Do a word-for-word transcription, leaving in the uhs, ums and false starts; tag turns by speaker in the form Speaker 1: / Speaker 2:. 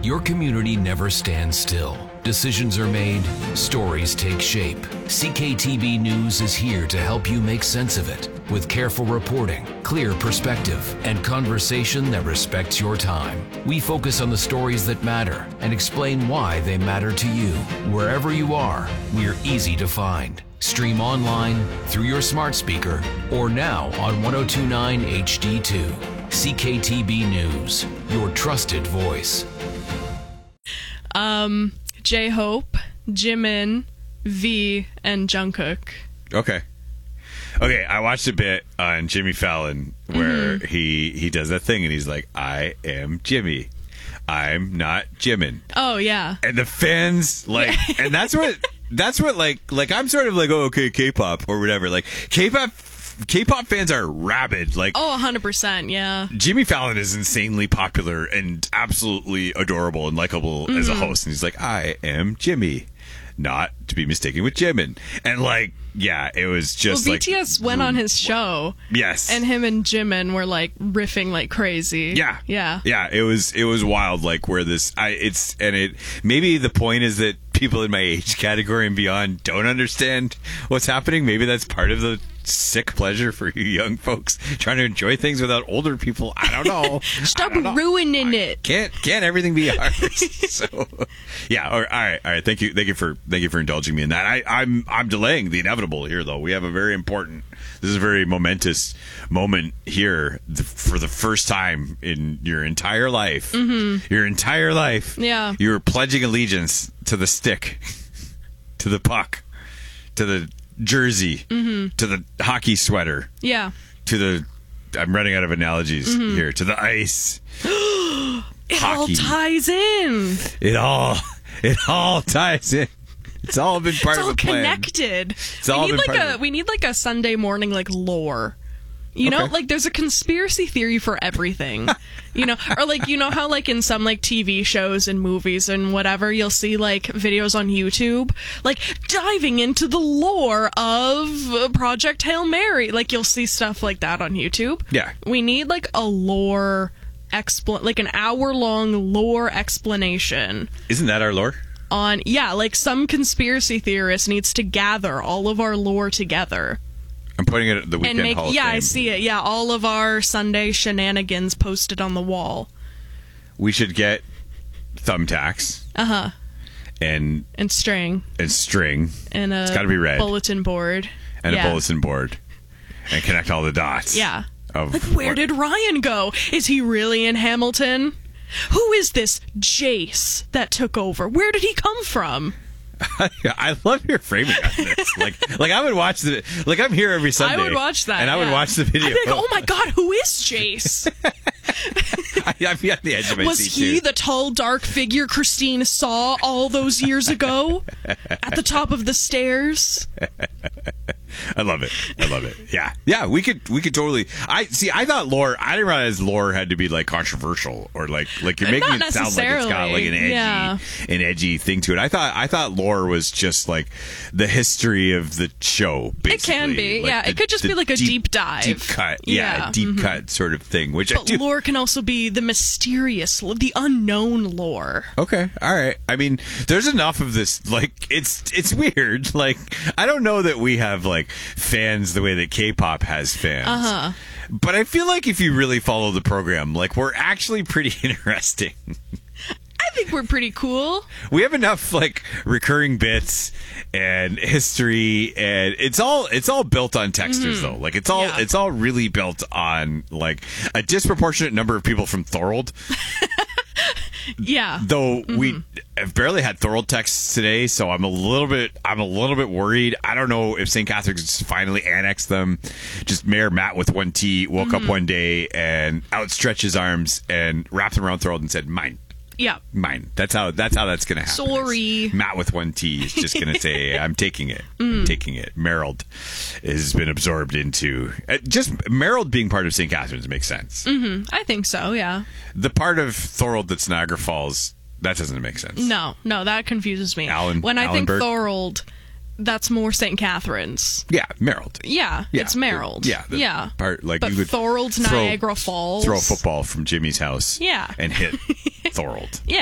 Speaker 1: Your community never stands still. Decisions are made, stories take shape. C K T B News is here to help you make sense of it with careful reporting, clear perspective, and conversation that respects your time. We focus on the stories that matter and explain why they matter to you. Wherever you are, we're easy to find. Stream online, through your smart speaker, or now on ten twenty-nine H D two. C K T B News, your trusted voice.
Speaker 2: Um, J-Hope, Jimin, V, and Jungkook.
Speaker 3: Okay. Okay, I watched a bit on Jimmy Fallon where
Speaker 2: Mm-hmm.
Speaker 3: he, he does that thing and he's like, I am Jimmy. I'm not Jimin.
Speaker 2: Oh, yeah.
Speaker 3: And the fans, like, and that's what, that's what, like, like, I'm sort of like, oh, okay, K-pop or whatever. Like, K-pop, K-pop fans are rabid. Like,
Speaker 2: Oh, one hundred percent, yeah.
Speaker 3: Jimmy Fallon is insanely popular and absolutely adorable and likable as a host. And he's like, I am Jimmy, not to be mistaken with Jimin. And like, yeah, it was just
Speaker 2: Well,
Speaker 3: like...
Speaker 2: B T S went on his show.
Speaker 3: Yes.
Speaker 2: And him and Jimin were like riffing like crazy.
Speaker 3: Yeah.
Speaker 2: Yeah.
Speaker 3: Yeah, it was it was wild, like where this I it's and it maybe the point is that people in my age category and beyond don't understand what's happening. Maybe that's part of the sick pleasure for you young folks trying to enjoy things without older people. I don't know.
Speaker 2: Stop
Speaker 3: I don't know.
Speaker 2: ruining
Speaker 3: I
Speaker 2: it.
Speaker 3: Can't can't everything be ours? So yeah, all right, all right, all right. Thank you, thank you for thank you for indulging me in that. I, I'm I'm delaying the inevitable here, though. We have a very important. This is a very momentous moment here the, for the first time in your entire life. Mm-hmm. Your entire life.
Speaker 2: Yeah.
Speaker 3: You were pledging allegiance to the stick, to the puck, to the jersey, mm-hmm. to the hockey sweater,
Speaker 2: Yeah.
Speaker 3: to the. I'm running out of analogies
Speaker 2: Mm-hmm.
Speaker 3: here. To the ice.
Speaker 2: It
Speaker 3: Hockey.
Speaker 2: all ties in.
Speaker 3: It all, it all ties in. It's all been part
Speaker 2: It's
Speaker 3: of
Speaker 2: all
Speaker 3: a plan.
Speaker 2: connected.
Speaker 3: It's
Speaker 2: we
Speaker 3: all
Speaker 2: need
Speaker 3: been
Speaker 2: like
Speaker 3: part
Speaker 2: a
Speaker 3: of it.
Speaker 2: we need like a Sunday morning like lore. You know,
Speaker 3: Okay.
Speaker 2: like there's a conspiracy theory for everything. You know, or like you know how like in some like T V shows and movies and whatever, you'll see like videos on YouTube like diving into the lore of uh, Project Hail Mary. Like you'll see stuff like that on YouTube.
Speaker 3: Yeah.
Speaker 2: We need like a lore expl like an hour long lore explanation
Speaker 3: Isn't that our lore?
Speaker 2: on yeah, like some conspiracy theorist needs to gather all of our lore together.
Speaker 3: I'm putting it at the weekend
Speaker 2: And make
Speaker 3: Hall of
Speaker 2: yeah, I
Speaker 3: Fame.
Speaker 2: see it. Yeah, all of our Sunday shenanigans posted on the wall.
Speaker 3: We should get thumbtacks
Speaker 2: Uh-huh.
Speaker 3: and
Speaker 2: And string
Speaker 3: and string
Speaker 2: and a
Speaker 3: gotta be red.
Speaker 2: bulletin board.
Speaker 3: and
Speaker 2: yeah.
Speaker 3: a bulletin board and connect all the dots.
Speaker 2: Yeah.
Speaker 3: Of
Speaker 2: Like where
Speaker 3: what-
Speaker 2: did Ryan go? Is he really in Hamilton? Who is this Jace that took over? Where did he come from?
Speaker 3: I love your framing on this. Like, like I would watch the. Like I'm here every Sunday.
Speaker 2: I would watch that.
Speaker 3: and I would
Speaker 2: yeah.
Speaker 3: watch the video.
Speaker 2: I'd be like, oh my god, who is Jace?
Speaker 3: I, I'd be on the edge of my
Speaker 2: Was
Speaker 3: seat
Speaker 2: he
Speaker 3: too.
Speaker 2: the tall, dark figure Christine saw all those years ago at the top of the stairs?
Speaker 3: I love it. I love it. Yeah, yeah. We could, we could totally. I see. I thought lore. I didn't realize lore had to be like controversial or like, like you're making
Speaker 2: Not
Speaker 3: it sound like it's got like an edgy,
Speaker 2: necessarily, yeah.
Speaker 3: an edgy thing to it. I thought, I thought lore was just like the history of the show. Basically.
Speaker 2: It can be,
Speaker 3: Like
Speaker 2: yeah.
Speaker 3: the-
Speaker 2: It could just
Speaker 3: the
Speaker 2: be like a deep dive.
Speaker 3: deep cut. Yeah,
Speaker 2: Yeah,
Speaker 3: a deep
Speaker 2: mhm.
Speaker 3: cut sort of thing. Which I
Speaker 2: But
Speaker 3: do.
Speaker 2: lore can also be the mysterious, the unknown lore.
Speaker 3: Okay, all right. I mean, there's enough of this. Like, it's it's weird. Like, I don't know that we have like fans the way that K-pop has fans.
Speaker 2: Uh-huh.
Speaker 3: But I feel like if you really follow the program, like we're actually pretty interesting.
Speaker 2: I think we're pretty cool.
Speaker 3: We have enough like recurring bits and history, and it's all it's all built on textures though. Like it's all
Speaker 2: Yeah.
Speaker 3: it's all really built on like a disproportionate number of people from Thorold.
Speaker 2: Yeah.
Speaker 3: Though we have barely had Thorold texts today, so I'm a little bit I'm a little bit worried. I don't know if Saint Catherine's finally annexed them. Just Mayor Matt with one T woke up one day and outstretched his arms and wrapped them around Thorold and said, "Mine,
Speaker 2: Yeah.
Speaker 3: mine." That's how that's how that's gonna happen.
Speaker 2: Sorry.
Speaker 3: Is Matt with one T is just gonna say, "I'm taking it, I'm taking it." Merrill has been absorbed into uh, just Merrill being part of Saint Catherine's makes sense.
Speaker 2: I think so, yeah.
Speaker 3: The part of Thorold that's Niagara Falls, that doesn't make sense.
Speaker 2: No, no, that confuses me.
Speaker 3: Alan-
Speaker 2: when I think
Speaker 3: Allenberg?
Speaker 2: Thorold, that's more Saint Catherine's.
Speaker 3: Yeah, Merrill.
Speaker 2: Yeah,
Speaker 3: Yeah,
Speaker 2: it's Merrill.
Speaker 3: Yeah, the
Speaker 2: yeah.
Speaker 3: Part like
Speaker 2: But
Speaker 3: you could
Speaker 2: Thorold's
Speaker 3: throw-
Speaker 2: Niagara Falls.
Speaker 3: throw a football from Jimmy's house.
Speaker 2: Yeah.
Speaker 3: and hit Thorold.
Speaker 2: Yeah.